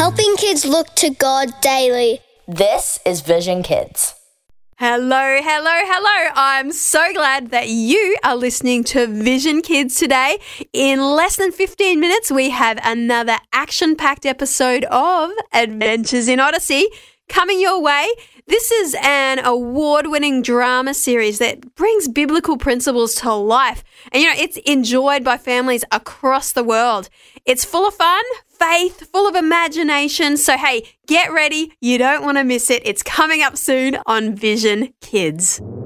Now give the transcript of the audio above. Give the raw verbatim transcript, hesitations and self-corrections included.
helping kids look to God daily. This is Vision Kids. Hello, hello, hello. I'm so glad that you are listening to Vision Kids today. In less than fifteen minutes, we have another action-packed episode of Adventures in Odyssey coming your way. This is an award-winning drama series that brings biblical principles to life. And, you know, it's enjoyed by families across the world. It's full of fun, faith, full of imagination. So, hey, get ready. You don't want to miss it. It's coming up soon on Vision Kids.